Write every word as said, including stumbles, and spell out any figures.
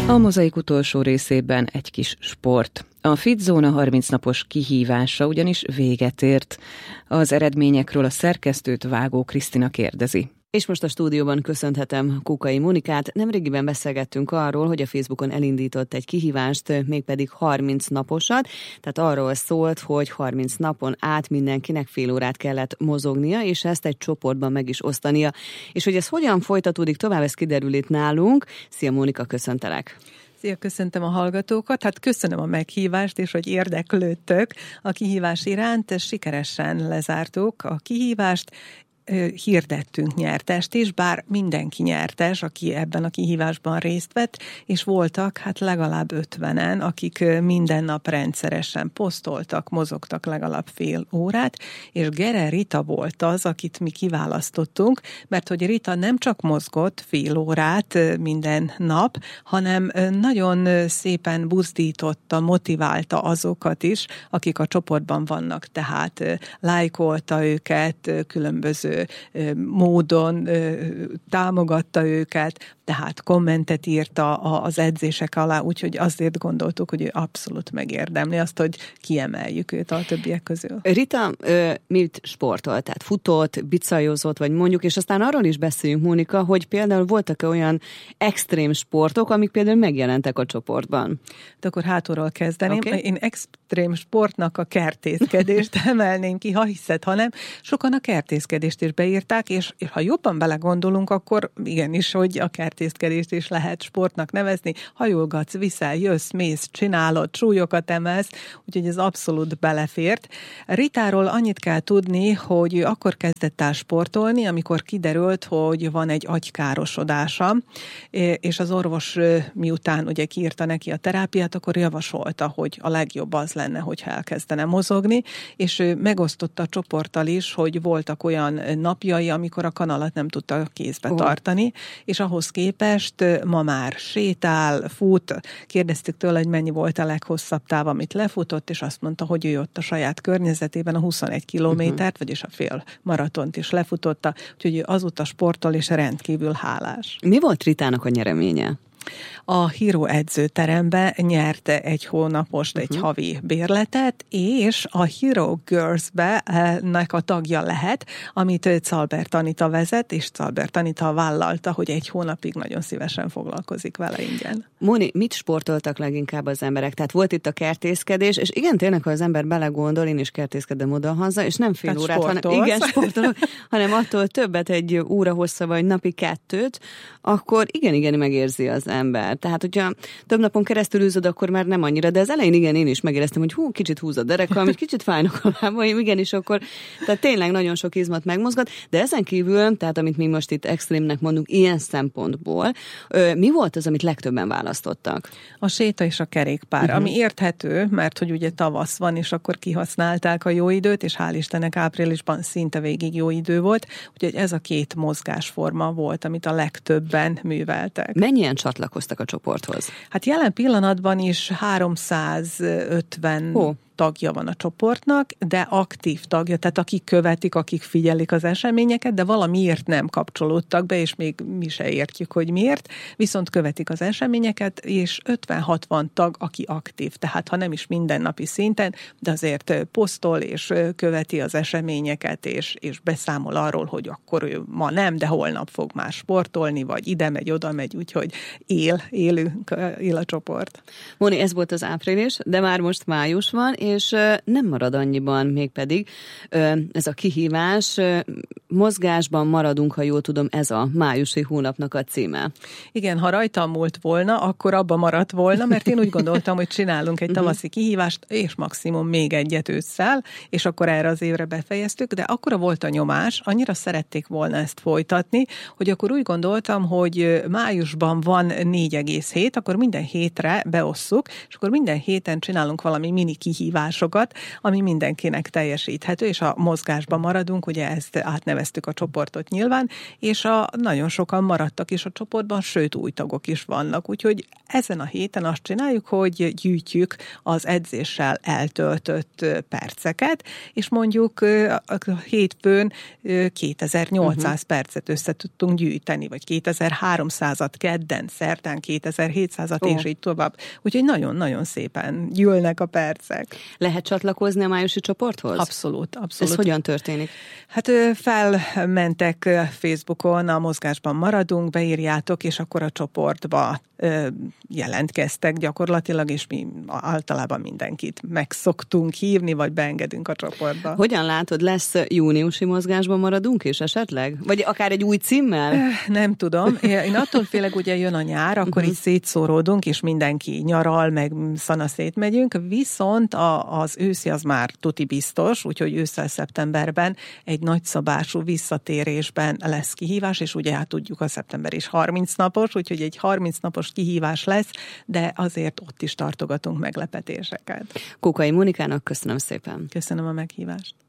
A Mozaik utolsó részében egy kis sport. A Fitzóna harminc napos kihívása ugyanis véget ért. Az eredményekről a szerkesztőt Vágó Krisztina kérdezi. És most a stúdióban köszönhetem Kukai Monikát. Nemrégiben beszélgettünk arról, hogy a Facebookon elindított egy kihívást, mégpedig harminc naposat. Tehát arról szólt, hogy harminc napon át mindenkinek fél órát kellett mozognia, és ezt egy csoportban meg is osztania. És hogy ez hogyan folytatódik tovább, ez kiderül itt nálunk. Szia Mónika, köszöntelek! Szia, köszöntöm a hallgatókat. Hát köszönöm a meghívást, és hogy érdeklődtök a kihívás iránt. Sikeresen lezártuk a kihívást. Hirdettünk nyertest is, bár mindenki nyertes, aki ebben a kihívásban részt vett, és voltak hát legalább ötvenen, akik minden nap rendszeresen posztoltak, mozogtak legalább fél órát, és Gere Rita volt az, akit mi kiválasztottunk, mert hogy Rita nem csak mozgott fél órát minden nap, hanem nagyon szépen buzdította, motiválta azokat is, akik a csoportban vannak, tehát lájkolta őket különböző módon támogatta őket, tehát kommentet írta az edzések alá, úgyhogy azért gondoltuk, hogy ő abszolút megérdemli azt, hogy kiemeljük őt a többiek közül. Rita mit sportolt? Tehát futott, bicajozott, vagy mondjuk, és aztán arról is beszéljünk, Mónika, hogy például voltak-e olyan extrém sportok, amik például megjelentek a csoportban? De akkor hátulról kezdeném. Okay. Én extrém sportnak a kertészkedést emelném ki, ha hiszed, ha nem. Sokan a kertészkedést is beírták, és, és ha jobban belegondolunk, akkor igenis, hogy a kertészkedést is lehet sportnak nevezni. Hajolgatsz, viszel, jössz, mész, csinálod, súlyokat emelsz, úgyhogy ez abszolút belefért. Ritáról annyit kell tudni, hogy ő akkor kezdett el sportolni, amikor kiderült, hogy van egy agykárosodása, és az orvos miután ugye kiírta neki a terápiát, akkor javasolta, hogy a legjobb az lenne, hogyha elkezdene mozogni, és ő megosztotta a csoporttal is, hogy voltak olyan napjai, amikor a kanalat nem tudta kézbe oh. tartani, és ahhoz képest ma már sétál, fut. Kérdeztük tőle, hogy mennyi volt a leghosszabb táv, amit lefutott, és azt mondta, hogy ő ott a saját környezetében a huszonegy kilométert, uh-huh. vagyis a fél maratont is lefutotta, úgyhogy ő azóta sportol, és rendkívül hálás. Mi volt Ritának a nyereménye? A Hero edzőterembe nyerte egy hónapost, uh-huh. egy havi bérletet, és a Hero Girls-be nek a tagja lehet, amit Czalbert Anita vezet, és Czalbert Anita vállalta, hogy egy hónapig nagyon szívesen foglalkozik vele ingyen. Móni, mit sportoltak leginkább az emberek? Tehát volt itt a kertészkedés, és igen, tényleg, ha az ember belegondol, én is kertészkedem oda-haza, és nem fél Tehát órát, sportolsz. hanem, igen, sportolok, hanem attól többet, egy óra hossza, vagy napi kettőt, akkor igen-igen megérzi az ember. Tehát, hogyha több napon keresztül űzöd, akkor már nem annyira, de az elején igen, én is megéreztem, hogy hú, kicsit húz a derekam, kicsit fájnak a lábaim, igenis, akkor tehát tényleg nagyon sok izmat megmozgat, de ezen kívül, tehát amit mi most itt extrémnek mondunk, ilyen szempontból, mi volt az, amit legtöbben választottak? A séta és a kerékpár, uh-huh. ami érthető, mert hogy ugye tavasz van, és akkor kihasználták a jó időt, és hál' Istennek áprilisban szinte végig jó idő volt, úgyhogy ez a két mozgásforma volt, amit a legtöbben műveltek. Mennyien csatlakoztak a csoporthoz? Hát jelen pillanatban is háromszázötven oh. tagja van a csoportnak, de aktív tagja, tehát akik követik, akik figyelik az eseményeket, de valamiért nem kapcsolódtak be, és még mi se értjük, hogy miért, viszont követik az eseményeket, és ötven-hatvan tag, aki aktív, tehát ha nem is mindennapi szinten, de azért posztol, és követi az eseményeket, és, és beszámol arról, hogy akkor ő ma nem, de holnap fog már sportolni, vagy ide megy, oda megy, úgyhogy él, élünk, él a csoport. Móni, ez volt az április, de már most május van, és nem marad annyiban, mégpedig ez a kihívás, mozgásban maradunk, ha jól tudom, ez a májusi hónapnak a címe. Igen, ha rajtam múlt volna, akkor abba maradt volna, mert én úgy gondoltam, hogy csinálunk egy tavaszi kihívást, és maximum még egyet ősszel, és akkor erre az évre befejeztük, de akkora volt a nyomás, annyira szerették volna ezt folytatni, hogy akkor úgy gondoltam, hogy májusban van négy egész hét, akkor minden hétre beosszuk, és akkor minden héten csinálunk valami mini kihívást, kihívásokat, ami mindenkinek teljesíthető, és a mozgásban maradunk, ugye ezt átneveztük a csoportot nyilván, és a, nagyon sokan maradtak is a csoportban, sőt új tagok is vannak, úgyhogy ezen a héten azt csináljuk, hogy gyűjtjük az edzéssel eltöltött perceket, és mondjuk a hétfőn kétezer-nyolcszáz uh-huh. percet össze tudtunk gyűjteni, vagy kétezer-háromszázat kedden, szerdán kétezer-hétszázat, oh. és így tovább. Úgyhogy nagyon-nagyon szépen gyűlnek a percek. Lehet csatlakozni a májusi csoporthoz? Abszolút, abszolút. Ez hogyan történik? Hát felmentek Facebookon, a Mozgásban maradunk, beírjátok, és akkor a csoportba jelentkeztek gyakorlatilag, és mi általában mindenkit meg szoktunk hívni, vagy beengedünk a csoportba. Hogyan látod, lesz júniusi Mozgásban maradunk is esetleg? Vagy akár egy új címmel? Nem tudom. Én attól félek, ugye jön a nyár, akkor uh-huh. így szétszóródunk, és mindenki nyaral, meg szanaszét megyünk, viszont a, az őszi az már tuti biztos, úgyhogy ősszel szeptemberben egy nagyszabású visszatérésben lesz kihívás, és ugye hát tudjuk, a szeptember is harminc napos, úgyhogy egy harminc napos kihívás lesz, de azért ott is tartogatunk meglepetéseket. Kókai Mónikának köszönöm szépen. Köszönöm a meghívást.